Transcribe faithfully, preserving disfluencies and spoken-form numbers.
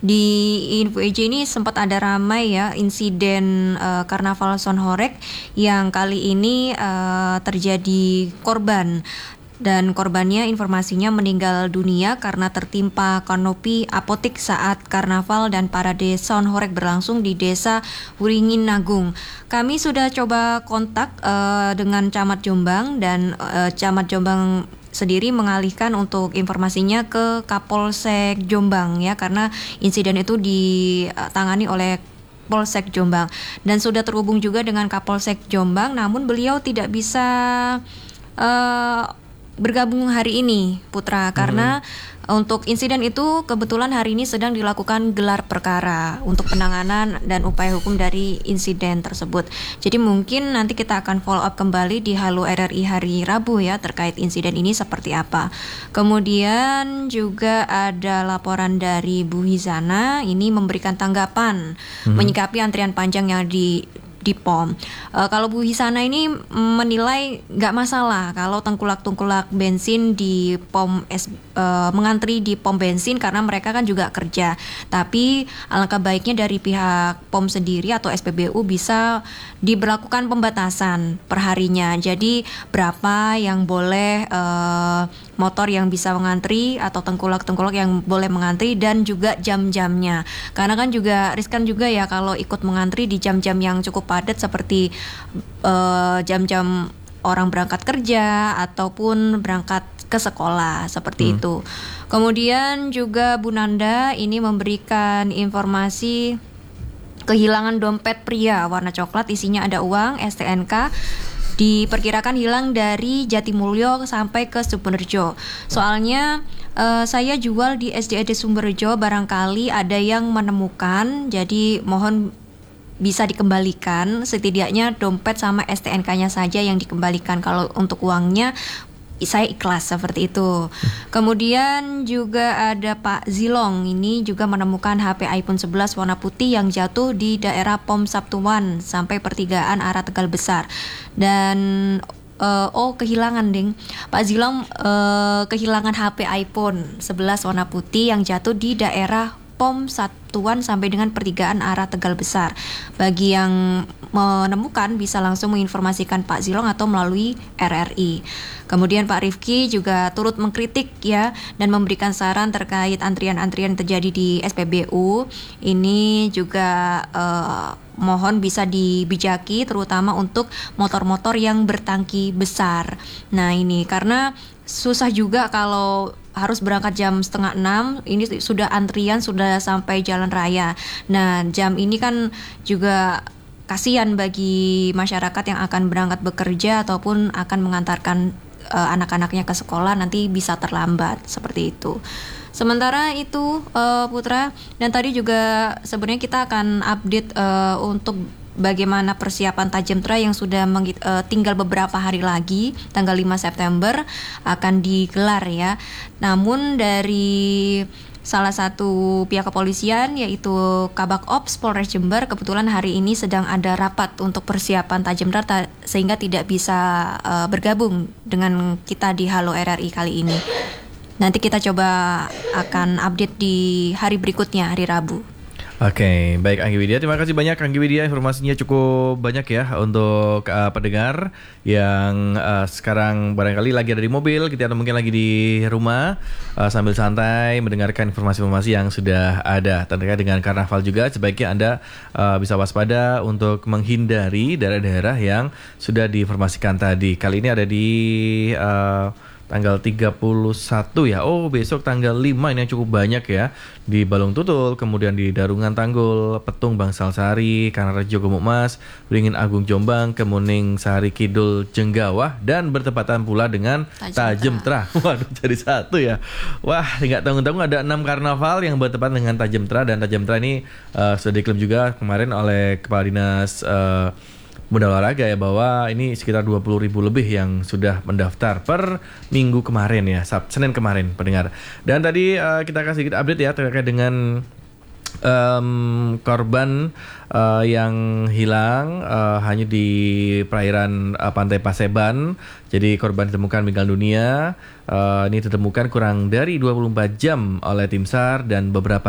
Di Info E J ini sempat ada ramai ya insiden uh, Karnaval Sonhorek yang kali ini uh, terjadi korban. Dan korbannya informasinya meninggal dunia karena tertimpa kanopi apotik saat karnaval dan parade Sonhorek berlangsung di desa Wuringin Nagung. Kami sudah coba kontak uh, dengan Camat Jombang dan uh, Camat Jombang sendiri mengalihkan untuk informasinya ke Kapolsek Jombang ya, karena insiden itu ditangani oleh Polsek Jombang. Dan sudah terhubung juga dengan Kapolsek Jombang, namun beliau tidak bisa uh, bergabung hari ini, Putra, karena hmm. untuk insiden itu kebetulan hari ini sedang dilakukan gelar perkara untuk penanganan dan upaya hukum dari insiden tersebut. Jadi mungkin nanti kita akan follow up kembali di Halo R R I hari Rabu ya terkait insiden ini seperti apa. Kemudian juga ada laporan dari Bu Hizana ini memberikan tanggapan hmm. menyikapi antrian panjang yang di di P O M. Uh, kalau Bu Hisana ini menilai nggak masalah kalau tengkulak-tengkulak bensin di P O M es, uh, mengantri di pom bensin karena mereka kan juga kerja. Tapi alangkah baiknya dari pihak P O M sendiri atau S P B U bisa diberlakukan pembatasan perharinya. Jadi berapa yang boleh uh, motor yang bisa mengantri atau tengkulak-tengkulak yang boleh mengantri dan juga jam-jamnya. Karena kan juga riskan juga ya kalau ikut mengantri di jam-jam yang cukup padat seperti uh, jam-jam orang berangkat kerja ataupun berangkat ke sekolah seperti hmm. itu. Kemudian juga Bu Nanda ini memberikan informasi kehilangan dompet pria warna coklat isinya ada uang S T N K. Diperkirakan hilang dari Jatimulyo sampai ke Sumberjo. Soalnya uh, saya jual di S D A D Sumberjo, barangkali ada yang menemukan, jadi mohon bisa dikembalikan. Setidaknya dompet sama S T N K-nya saja yang dikembalikan. Kalau untuk uangnya saya ikhlas seperti itu. Kemudian juga ada Pak Zilong, ini juga menemukan H P iPhone sebelas warna putih yang jatuh di daerah P O M Sabtuan sampai pertigaan arah Tegal Besar. Dan uh, oh kehilangan ding Pak Zilong uh, kehilangan H P iPhone sebelas warna putih yang jatuh di daerah P O M Satuan sampai dengan pertigaan arah Tegal Besar. Bagi yang menemukan bisa langsung menginformasikan Pak Zilong atau melalui R R I. Kemudian Pak Rifki juga turut mengkritik ya dan memberikan saran terkait antrian-antrian terjadi di S P B U. Ini juga uh, mohon bisa dibijaki terutama untuk motor-motor yang bertangki besar. Nah ini karena susah juga kalau harus berangkat jam setengah enam, ini sudah antrian, sudah sampai jalan raya. Nah jam ini kan juga kasihan bagi masyarakat yang akan berangkat bekerja ataupun akan mengantarkan uh, anak-anaknya ke sekolah, nanti bisa terlambat seperti itu. Sementara itu uh, Putra, dan tadi juga sebenarnya kita akan update uh, untuk bagaimana persiapan Tajamtra yang sudah meng- uh, tinggal beberapa hari lagi, tanggal lima September akan digelar ya. Namun dari salah satu pihak kepolisian yaitu Kabak Ops Polres Jember kebetulan hari ini sedang ada rapat untuk persiapan Tajamtra ta- sehingga tidak bisa uh, bergabung dengan kita di Halo R R I kali ini. Nanti kita coba akan update di hari berikutnya, hari Rabu. Oke, baik Anggi Widya. Terima kasih banyak Anggi Widya, informasinya cukup banyak ya untuk uh, pendengar yang uh, sekarang barangkali lagi ada di mobil, kita atau mungkin lagi di rumah uh, sambil santai mendengarkan informasi-informasi yang sudah ada. Terkait dengan karnaval juga sebaiknya Anda uh, bisa waspada untuk menghindari daerah-daerah yang sudah diinformasikan tadi. Kali ini ada di uh, tanggal tiga puluh satu ya. Oh, besok tanggal lima ini yang cukup banyak ya. Di Balong Tutul, kemudian di Darungan Tanggul, Petung Bangsal Sari, Karangrejo Gemukmas, Beringin Agung Jombang, Kemuning Sari Kidul Jenggawah, dan bertepatan pula dengan Tajamtra. Waduh, jadi satu ya. Wah, nggak tanggung-tanggung ada enam karnaval yang bertepatan dengan Tajamtra, dan Tajamtra ini uh, sudah diklaim juga kemarin oleh Kepala Dinas uh, Muda Olahraga ya, bahwa ini sekitar dua puluh ribu lebih yang sudah mendaftar per minggu kemarin ya, Sab, Senin kemarin pendengar. Dan tadi uh, kita kasih sedikit update ya terkait dengan um, korban uh, yang hilang uh, hanya di perairan uh, Pantai Paseban. Jadi korban ditemukan meninggal dunia. Uh, ini ditemukan kurang dari dua puluh empat jam oleh tim SAR dan beberapa